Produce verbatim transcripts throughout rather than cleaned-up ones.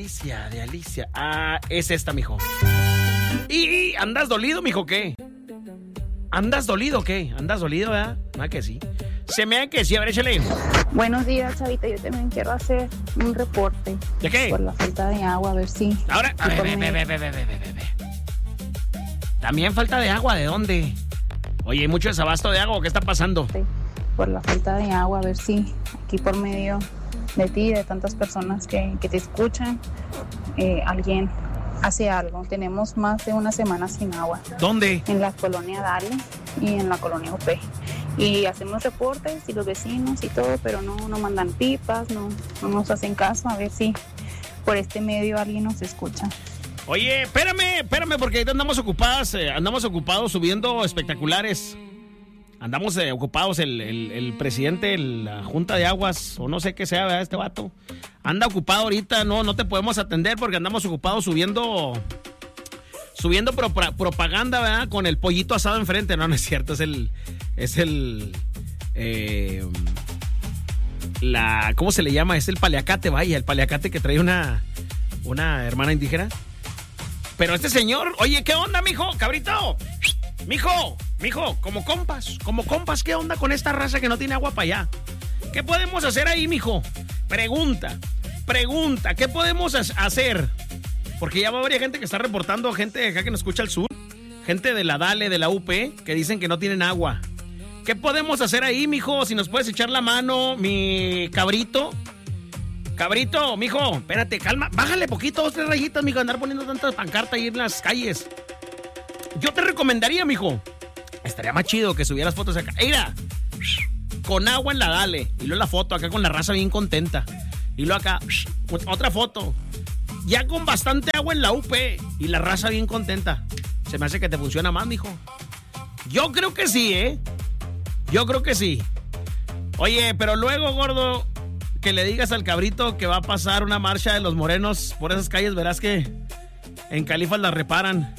Alicia, de Alicia. Ah, es esta, mijo. ¿Y andas dolido, mijo, qué? ¿Andas dolido o qué? ¿Andas dolido, verdad? Ah, que sí. Se me da que sí, a ver, échale. Buenos días, Chavita. Yo también quiero hacer un reporte. ¿De qué? Por la falta de agua, a ver si... Ahora, a ver, ve, ve, ve, ve, ve, ve, ve, ve. También falta de agua, ¿de dónde? Oye, ¿hay mucho desabasto de agua? ¿Qué está pasando? Por la falta de agua, a ver si aquí por medio de ti y de tantas personas que, que te escuchan, eh, alguien hace algo. Tenemos más de una semana sin agua. ¿Dónde? En la colonia Dale y en la colonia U P. Y hacemos reportes y los vecinos y todo, pero no, no mandan pipas, no, no nos hacen caso. A ver si por este medio alguien nos escucha. Oye, espérame, espérame, porque ahorita andamos ocupadas, eh, andamos ocupados subiendo espectaculares. Andamos eh, ocupados, el, el, el presidente de la Junta de Aguas, o no sé qué sea, ¿verdad? Este vato. Anda ocupado ahorita, no, no te podemos atender porque andamos ocupados subiendo... Subiendo pro, pro, propaganda, ¿verdad? Con el pollito asado enfrente. No, no es cierto, es el... Es el... Eh, la... ¿Cómo se le llama? Es el paliacate, vaya, el paliacate que trae una... Una hermana indígena. Pero este señor, oye, ¿qué onda, mijo? Cabrito, mijo, mijo, como compas, como compas, ¿qué onda con esta raza que no tiene agua para allá? ¿Qué podemos hacer ahí, mijo? Pregunta, pregunta, ¿qué podemos hacer? Porque ya va a haber gente que está reportando, gente de acá que nos escucha al sur, gente de la Dale, de la U P, que dicen que no tienen agua. ¿Qué podemos hacer ahí, mijo? Si nos puedes echar la mano, mi cabrito. Cabrito, mijo, espérate, calma, bájale poquito, dos, tres rayitas, mijo, andar poniendo tantas pancartas ahí en las calles. Yo te recomendaría, mijo, estaría más chido que subieras fotos acá. Mira, con agua en la Dale, y luego la foto acá con la raza bien contenta. Y luego acá, otra foto, ya con bastante agua en la U P, y la raza bien contenta. Se me hace que te funciona más, mijo. Yo creo que sí, ¿eh? Yo creo que sí. Oye, pero luego, gordo, que le digas al cabrito que va a pasar una marcha de los morenos por esas calles, verás que en Califas la reparan.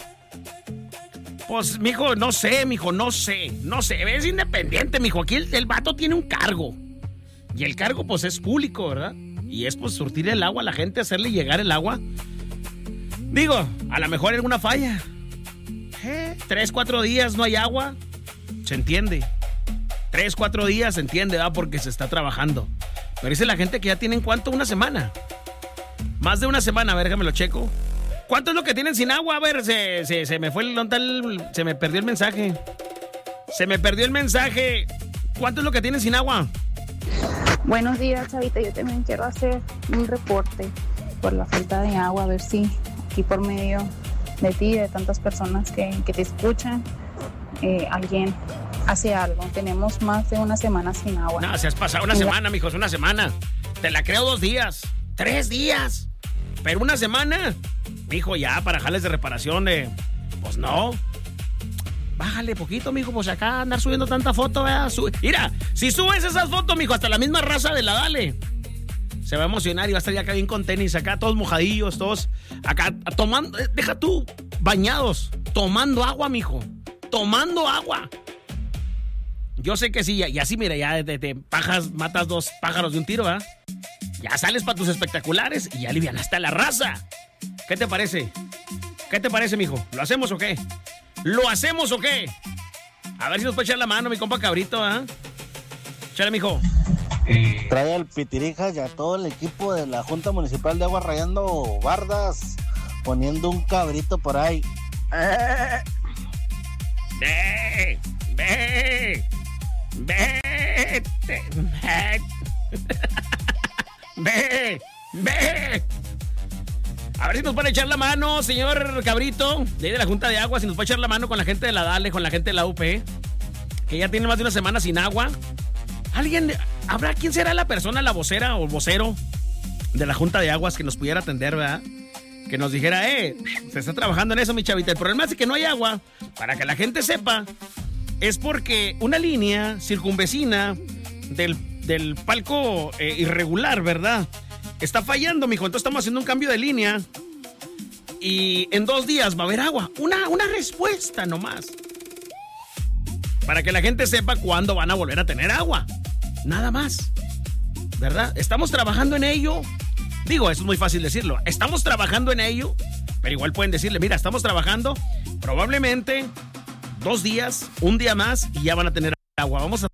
Pues, mijo, no sé, mijo, no sé, no sé, es independiente, mijo, aquí el, el vato tiene un cargo, y el cargo, pues, es público, ¿verdad? Y es, pues, surtir el agua a la gente, hacerle llegar el agua. Digo, a lo mejor hay alguna falla. ¿Eh? Tres, cuatro días no hay agua, se entiende. Tres, cuatro días se entiende, ¿verdad? Porque se está trabajando. Pero dice la gente que ya tienen, ¿cuánto? Una semana. Más de una semana, a ver, déjame lo checo. ¿Cuánto es lo que tienen sin agua? A ver, se, se, se me fue el, el... Se me perdió el mensaje. Se me perdió el mensaje. ¿Cuánto es lo que tienen sin agua? Buenos días, Chavita. Yo también quiero hacer un reporte por la falta de agua. A ver si aquí por medio de ti y de tantas personas que, que te escuchan, eh, alguien hace algo. Tenemos más de una semana sin agua. No, se has pasado una semana, mijo, es una semana. Te la creo dos días, tres días. Pero una semana, mijo, ya para jales de reparación de... Pues no. Bájale poquito, mijo, pues acá andar subiendo tanta foto, ¿verdad? Sube. Mira, si subes esas fotos, mijo, hasta la misma raza de la Dale se va a emocionar y va a estar ya acá bien con tenis, acá todos mojadillos, todos acá tomando, deja tú, bañados, tomando agua, mijo, tomando agua. Yo sé que sí, y así, mira, ya te, te pajas, matas dos pájaros de un tiro, ¿verdad? Ya sales para tus espectaculares y ya alivianaste a la raza. ¿Qué te parece? ¿Qué te parece, mijo? ¿Lo hacemos o qué? ¿Lo hacemos o qué? A ver si nos puede echar la mano, mi compa Cabrito, ¿ah? ¿eh? Échale, mijo. Trae al Pitirijas y a todo el equipo de la Junta Municipal de Agua rayando bardas, poniendo un cabrito por ahí. ¡Ve! ¡Ve! ¡Vete! ¡Ve! ¡Ve! A ver si nos puede echar la mano, señor Cabrito, de ahí de la Junta de Agua, si nos puede echar la mano con la gente de la Dale, con la gente de la U P, que ya tiene más de una semana sin agua. ¿Alguien, habrá, quién será la persona, la vocera o vocero de la Junta de Aguas que nos pudiera atender, ¿verdad? Que nos dijera, eh, se está trabajando en eso, mi chavita. El problema es que no hay agua, para que la gente sepa, es porque una línea circunvecina del, del palco eh, irregular, ¿verdad? Está fallando, mijo. Entonces estamos haciendo un cambio de línea y en dos días va a haber agua. Una, una respuesta nomás. Para que la gente sepa cuándo van a volver a tener agua. Nada más. ¿Verdad? Estamos trabajando en ello. Digo, eso es muy fácil decirlo. Estamos trabajando en ello, pero igual pueden decirle, mira, estamos trabajando, probablemente dos días, un día más y ya van a tener agua. Vamos a